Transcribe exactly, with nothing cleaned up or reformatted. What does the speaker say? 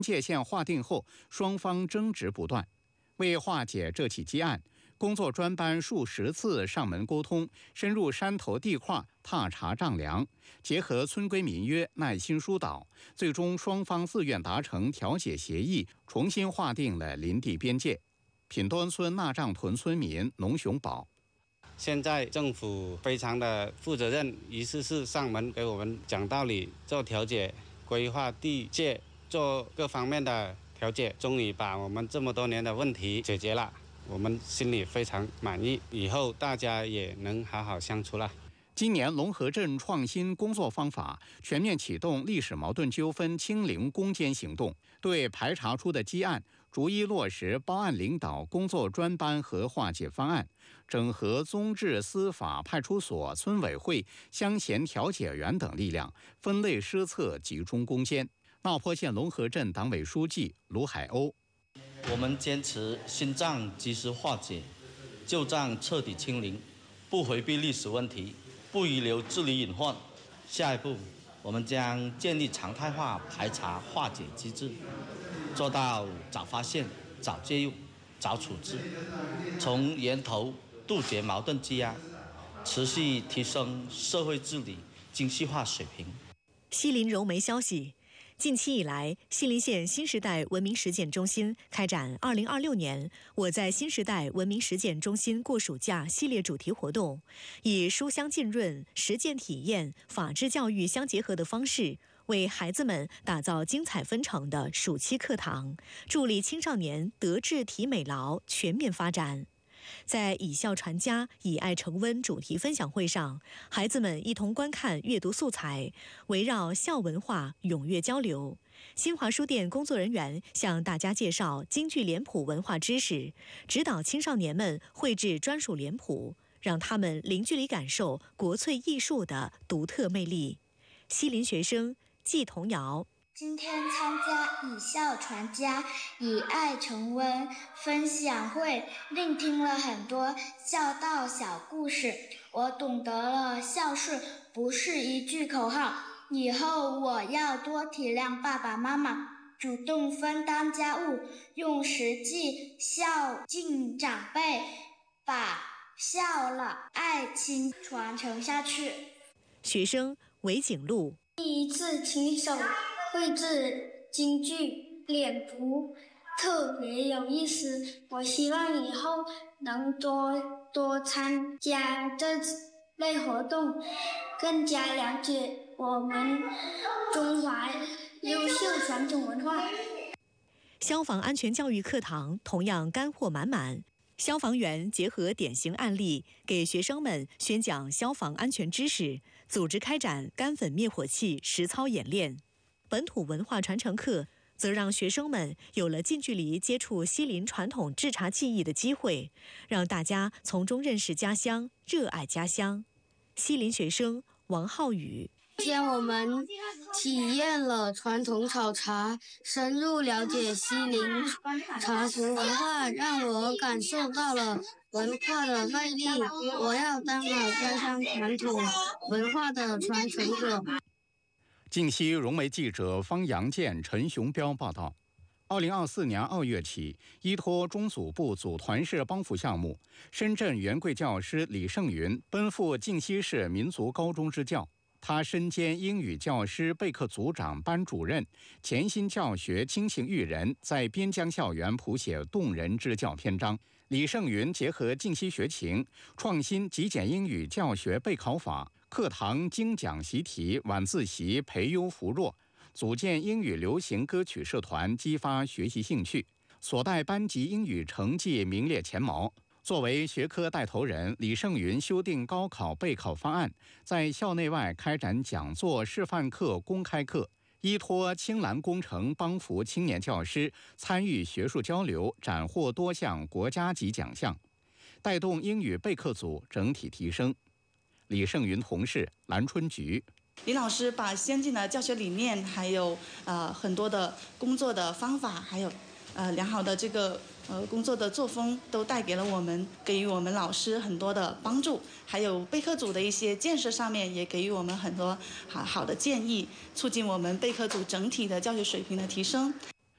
界线划定后，双方争执不断。为化解这起积案，工作专班数十次上门沟通，深入山头地块踏查丈量，结合村规民约耐心疏导，最终双方自愿达成调解协议，重新划定了林地边界。品端村纳丈屯村民农雄宝： 现在政府非常的负责任，一次次上门给我们讲道理，做调解，规划地界，做各方面的调解，终于把我们这么多年的问题解决了，我们心里非常满意，以后大家也能好好相处了。 今年龙河镇创新工作方法全面启动历史矛盾纠纷清零攻坚行动，对排查出的积案逐一落实报案领导工作专班和化解方案，整合宗治、司法、派出所、村委会、乡贤调解员等力量，分类施策，集中攻坚。闹坡县龙河镇党委书记卢海鸥： 我们坚持新账及时化解，旧账彻底清零，不回避历史问题，不遗留治理隐患。下一步，我们将建立常态化排查化解机制，做到早发现、早介入、早处置，从源头杜绝矛盾积压，持续提升社会治理精细化水平。 西林融媒消息。近期以来，西林县新时代文明实践中心开展二零二六年我在新时代文明实践中心过暑假系列主题活动，以书香浸润、实践体验、法治教育相结合的方式，为孩子们打造精彩纷呈的暑期课堂，助力青少年德智体美劳全面发展。在以孝传家、以爱成温主题分享会上，孩子们一同观看阅读素材，围绕孝文化踊跃交流。新华书店工作人员向大家介绍京剧脸谱文化知识，指导青少年们绘制专属脸谱，让他们零距离感受国粹艺术的独特魅力。西林学生季童瑶： 今天参加以孝传家、以爱成温分享会，聆听了很多孝道小故事，我懂得了孝顺不是一句口号，以后我要多体谅爸爸妈妈，主动分担家务，用实际孝敬长辈，把孝了爱情传承下去。 学生韦景路： 第一次亲手绘制京剧脸谱特别有意思，我希望以后能多多参加这类活动，更加了解我们中华优秀传统文化。 消防安全教育课堂同样干货满满，消防员结合典型案例，给学生们宣讲消防安全知识，组织开展干粉灭火器实操演练。本土文化传承课则让学生们有了近距离接触西林传统制茶技艺的机会，让大家从中认识家乡，热爱家乡。西林学生王浩宇： 今天我们体验了传统炒茶，深入了解西林茶食文化，让我感受到了文化的魅力。我要当好家乡传统文化的传承者。 近期融媒记者方阳健、陈雄彪报道，二零二四年二月起，依托中组部组团式帮扶项目，深圳元贵教师李胜云奔赴靖西市民族高中支教。他身兼英语教师、备课组长、班主任，潜心教学，亲情育人，在边疆校园谱写动人支教篇章。李胜云结合靖西学情，创新极简英语教学备考法，课堂精讲习题，晚自习培优扶弱，组建英语流行歌曲社团，激发学习兴趣，所带班级英语成绩名列前茅。作为学科带头人，李胜云修订高考备考方案，在校内外开展讲座、示范课、公开课，依托青蓝工程帮扶青年教师参与学术交流，斩获多项国家级奖项，带动英语备课组整体提升。李胜云同事蓝春菊： 李老师把先进的教学理念，还有呃很多的工作的方法，还有呃良好的这个呃工作的作风，都带给了我们，给予我们老师很多的帮助，还有备课组的一些建设上面也给予我们很多好好的建议，促进我们备课组整体的教学水平的提升。